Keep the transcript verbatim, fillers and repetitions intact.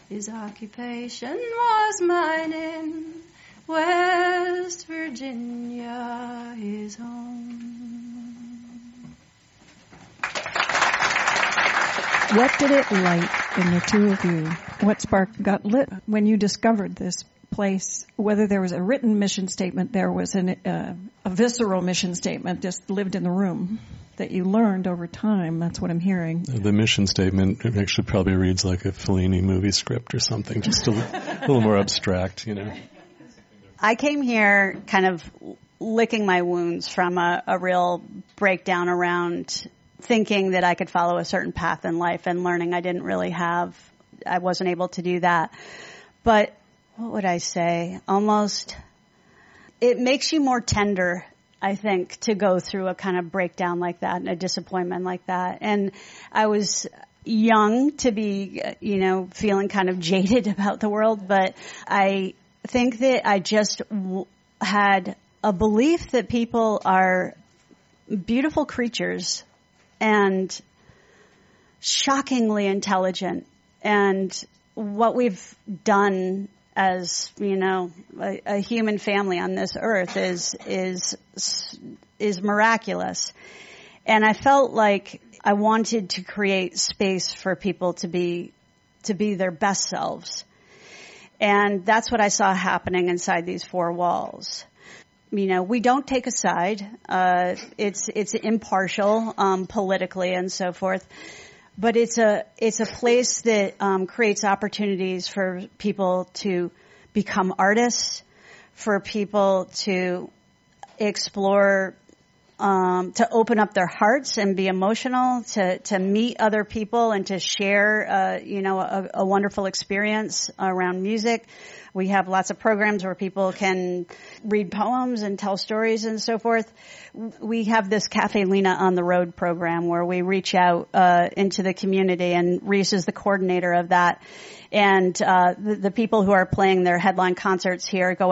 His occupation was mining. West Virginia, his home. What did it light in the two of you? What spark got lit when you discovered this place? Whether there was a written mission statement, there was an, uh, a visceral mission statement just lived in the room that you learned over time. That's what I'm hearing. The mission statement actually probably reads like a Fellini movie script or something, just a, a little more abstract, you know. I came here kind of licking my wounds from a, a real breakdown around thinking that I could follow a certain path in life and learning I didn't really have. I wasn't able to do that. But what would I say? Almost, it makes you more tender, I think, to go through a kind of breakdown like that and a disappointment like that. And I was young to be, you know, feeling kind of jaded about the world, but I think that I just w- had a belief that people are beautiful creatures and shockingly intelligent. And what we've done as, you know, a, a human family on this earth is, is, is miraculous. And I felt like I wanted to create space for people to be, to be their best selves. And that's what I saw happening inside these four walls. You know, we don't take a side. Uh, it's, it's impartial, um, politically and so forth. But it's a, it's a place that, um, creates opportunities for people to become artists, for people to explore, um, to open up their hearts and be emotional, to, to meet other people and to share, uh, you know, a, a wonderful experience around music. We have lots of programs where people can read poems and tell stories and so forth. We have this Cafe Lena on the Road program where we reach out uh into the community, and Reese is the coordinator of that. And uh the, the people who are playing their headline concerts here go